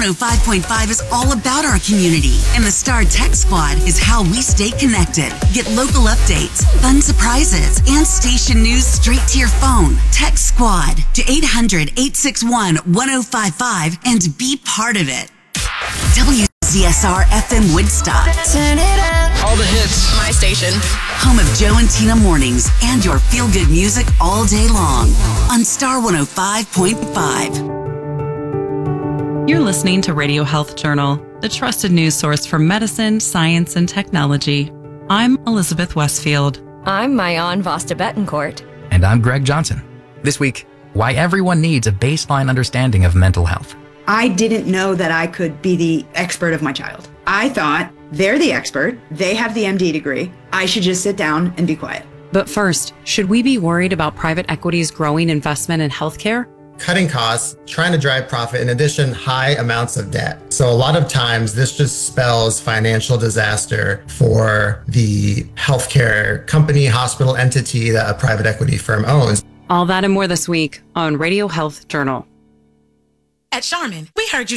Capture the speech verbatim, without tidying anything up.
one oh five point five is all about our community, and the Star Tech Squad is how we stay connected. Get local updates, fun surprises, and station news straight to your phone. Tech Squad to eight hundred, eight six one, one oh five five and be part of it. W Z S R F M Woodstock. Turn it up. All the hits. My station. Home of Joe and Tina mornings and your feel-good music all day long on Star one oh five point five. You're listening to Radio Health Journal, the trusted news source for medicine, science, and technology. I'm Elizabeth Westfield. I'm Mayan Vasta Betancourt. And I'm Greg Johnson. This week, why everyone needs a baseline understanding of mental health. I didn't know that I could be the expert of my child. I thought they're the expert, they have the M D degree, I should just sit down and be quiet. But first, should we be worried about private equity's growing investment in healthcare? Cutting costs, trying to drive profit, in addition, high amounts of debt. So a lot of times this just spells financial disaster for the healthcare company, hospital entity that a private equity firm owns. All that and more this week on Radio Health Journal. At Charmin, we heard you